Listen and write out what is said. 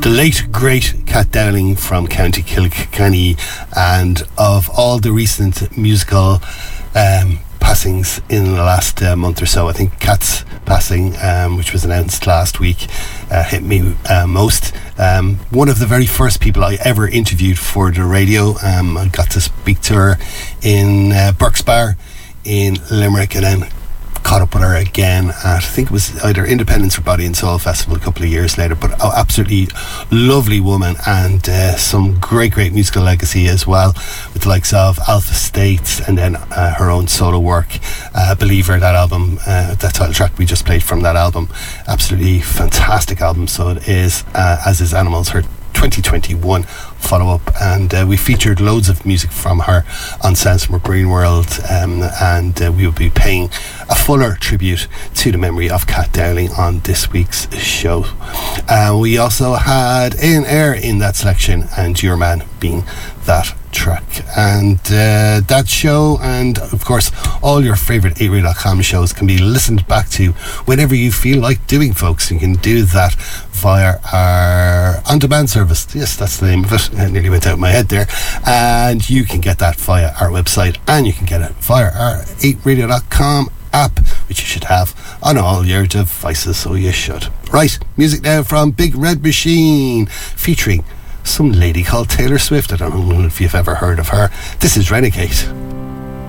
the late great Cat Dowling from County Kilkenny, and of all the recent musical passings in the last month or so, I think Cat's passing, which was announced last week, hit me most. One of the very first people I ever interviewed for the radio. I got to speak to her in Burke's Bar in Limerick, and then caught up with her again at, I think it was either Independence or Body and Soul Festival a couple of years later. But absolutely lovely woman, and some great musical legacy as well, with the likes of Alpha States and then her own solo work, Believer, that album, that title track we just played from that album, absolutely fantastic album. So it is, as is Animals, her 2021 follow-up, and we featured loads of music from her on Sounds from a Green World, and we will be paying a fuller tribute to the memory of Cat Dowling on this week's show. We also had In Air in that selection, and Your Man being that track. And that show, and of course all your favourite 8radio.com shows, can be listened back to whenever you feel like doing, folks. You can do that via our on-demand service. Yes, that's the name of it. It nearly went out of my head there. And you can get that via our website, and you can get it via our 8radio.com app, which you should have on all your devices, so you should. Right, music now from Big Red Machine, featuring some lady called Taylor Swift. I don't know if you've ever heard of her. This is Renegade.